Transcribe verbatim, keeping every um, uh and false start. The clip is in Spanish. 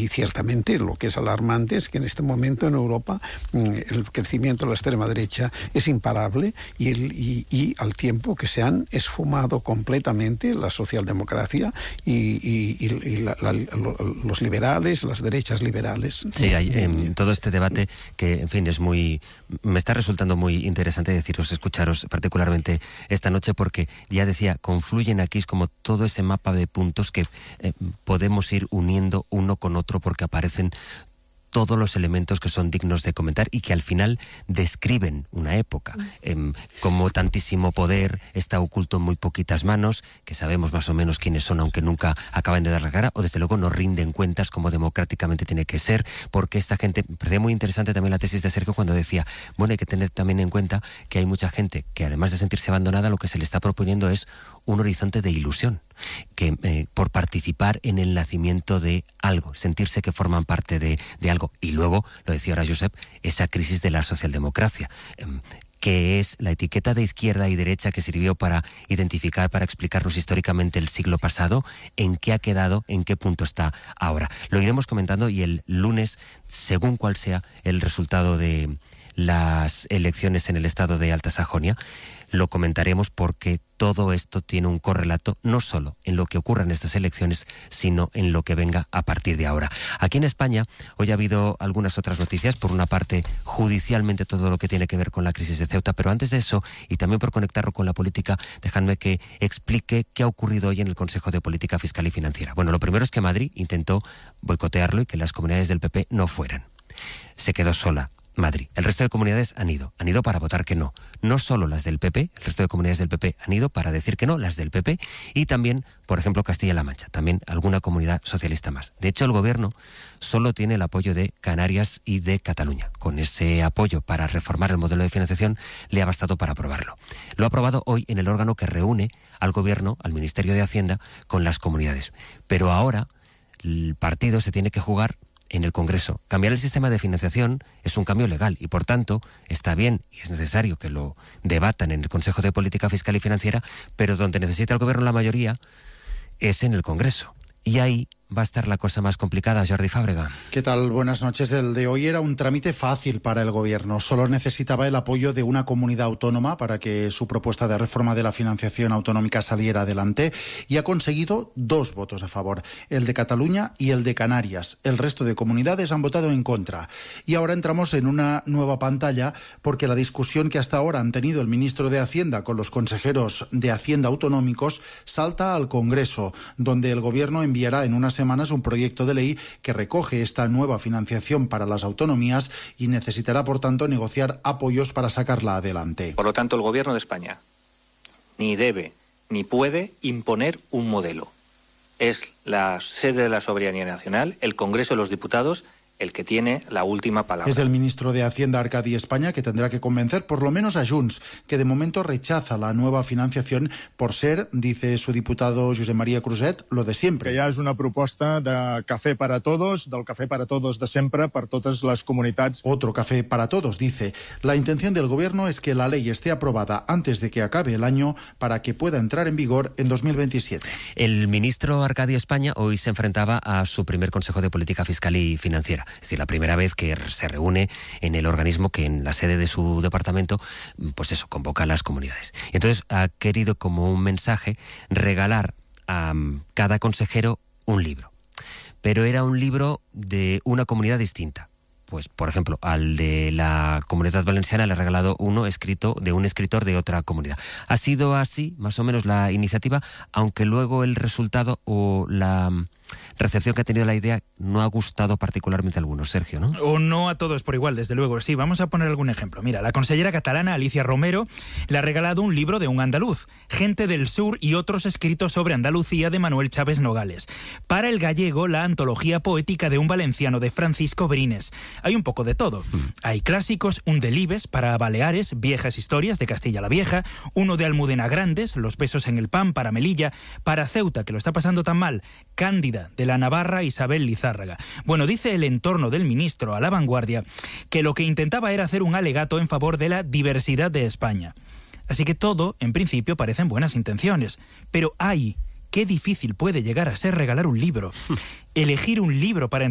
y ciertamente lo que es alarmante es que en este momento en Europa el crecimiento de la extrema derecha es imparable y, el, y, y al tiempo que se han esfumado completamente la socialdemocracia y, y, y, y la, la, los liberales, las derechas liberales. Sí, hay en todo este debate que, en fin, es muy... me está resultando muy interesante deciros, escucharos particularmente esta noche, porque ya decía, confluyen aquí es como todo ese mapa de puntos que eh, podemos ir uniendo uno con otro porque aparecen todos los elementos que son dignos de comentar y que al final describen una época. Eh, como tantísimo poder está oculto en muy poquitas manos, que sabemos más o menos quiénes son, aunque nunca acaban de dar la cara, o desde luego no rinden cuentas como democráticamente tiene que ser, porque esta gente... Me parecía muy interesante también la tesis de Sergio cuando decía, bueno, hay que tener también en cuenta que hay mucha gente que, además de sentirse abandonada, lo que se le está proponiendo es un horizonte de ilusión, que eh, por participar en el nacimiento de algo, sentirse que forman parte de, de algo. Y luego, lo decía ahora Josep, esa crisis de la socialdemocracia, eh, que es la etiqueta de izquierda y derecha que sirvió para identificar, para explicarnos históricamente el siglo pasado, en qué ha quedado, en qué punto está ahora. Lo iremos comentando y el lunes, según cuál sea el resultado de las elecciones en el estado de Alta Sajonia, lo comentaremos porque todo esto tiene un correlato no solo en lo que ocurra en estas elecciones, sino en lo que venga a partir de ahora. Aquí en España hoy ha habido algunas otras noticias, por una parte judicialmente todo lo que tiene que ver con la crisis de Ceuta, pero antes de eso, y también por conectarlo con la política, dejadme que explique qué ha ocurrido hoy en el Consejo de Política Fiscal y Financiera. Bueno, lo primero es que Madrid intentó boicotearlo y que las comunidades del P P no fueran. Se quedó sola Madrid. El resto de comunidades han ido. Han ido para votar que no. No solo las del P P, el resto de comunidades del P P han ido para decir que no, las del P P, y también, por ejemplo, Castilla-La Mancha, también alguna comunidad socialista más. De hecho, el gobierno solo tiene el apoyo de Canarias y de Cataluña. Con ese apoyo para reformar el modelo de financiación le ha bastado para aprobarlo. Lo ha aprobado hoy en el órgano que reúne al gobierno, al Ministerio de Hacienda, con las comunidades. Pero ahora el partido se tiene que jugar en el Congreso. Cambiar el sistema de financiación es un cambio legal y, por tanto, está bien y es necesario que lo debatan en el Consejo de Política Fiscal y Financiera, pero donde necesita el Gobierno la mayoría es en el Congreso. Y ahí va a estar la cosa más complicada, Jordi Fábrega. ¿Qué tal? Buenas noches. El de hoy era un trámite fácil para el gobierno. Solo necesitaba el apoyo de una comunidad autónoma para que su propuesta de reforma de la financiación autonómica saliera adelante y ha conseguido dos votos a favor, el de Cataluña y el de Canarias. El resto de comunidades han votado en contra. Y ahora entramos en una nueva pantalla porque la discusión que hasta ahora han tenido el ministro de Hacienda con los consejeros de Hacienda autonómicos salta al Congreso, donde el gobierno enviará en unas semanas un proyecto de ley que recoge esta nueva financiación para las autonomías y necesitará, por tanto, negociar apoyos para sacarla adelante. Por lo tanto, el Gobierno de España ni debe ni puede imponer un modelo. Es la sede de la soberanía nacional, el Congreso de los Diputados, el que tiene la última palabra. Es el ministro de Hacienda, Arcadi España, que tendrá que convencer por lo menos a Junts, que de momento rechaza la nueva financiación por ser, dice su diputado Josep María Cruzet, lo de siempre. Que ja és una proposta de café para todos, del café para todos de sempre, per totes les comunitats. Otro café para todos, dice. La intención del gobierno es que la ley esté aprobada antes de que acabe el año para que pueda entrar en vigor en dos mil veintisiete. El ministro Arcadi España hoy se enfrentaba a su primer Consejo de Política Fiscal y Financiera. Es decir, la primera vez que se reúne en el organismo que en la sede de su departamento, pues eso, convoca a las comunidades. Y entonces ha querido, como un mensaje, regalar a cada consejero un libro. Pero era un libro de una comunidad distinta. Pues, por ejemplo, al de la Comunidad Valenciana le ha regalado uno escrito de un escritor de otra comunidad. Ha sido así, más o menos, la iniciativa, aunque luego el resultado o la recepción que ha tenido la idea no ha gustado particularmente a algunos, Sergio, ¿no? O no a todos por igual, desde luego. Sí, vamos a poner algún ejemplo. Mira, la consellera catalana Alicia Romero le ha regalado un libro de un andaluz, Gente del Sur y otros escritos sobre Andalucía, de Manuel Chávez Nogales. Para el gallego, la antología poética de un valenciano, de Francisco Brines. Hay un poco de todo. Mm. Hay clásicos, un Delibes para Baleares, Viejas historias de Castilla la Vieja, uno de Almudena Grandes, Los besos en el pan para Melilla, para Ceuta, que lo está pasando tan mal, Cándida de la Navarra, Isabel Lizárraga. Bueno, dice el entorno del ministro a La Vanguardia que lo que intentaba era hacer un alegato en favor de la diversidad de España. Así que todo, en principio, parecen buenas intenciones. Pero ¡ay! Qué difícil puede llegar a ser regalar un libro. Elegir un libro para